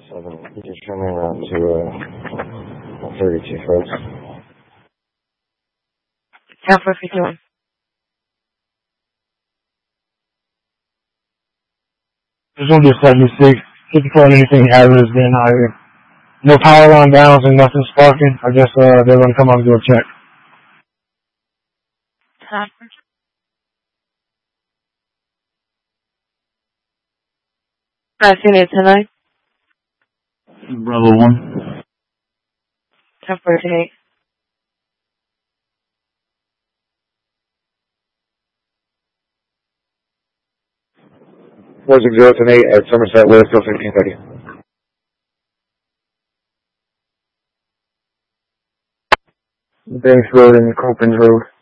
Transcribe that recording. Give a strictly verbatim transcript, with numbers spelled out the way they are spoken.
seven. You just turn me around to uh, thirty-two, folks. ten four fifty-one. There's going to be a seventy-six. fifty-four on anything hazardous being out here. No power line downs and nothing sparking. I guess uh, they're going to come out and do a check. Passing it tonight. Bravo one. ten forty-eight. four six zero ten eight at Somerset, Louisville, fifteen thirty. Banks Road and Copens Road.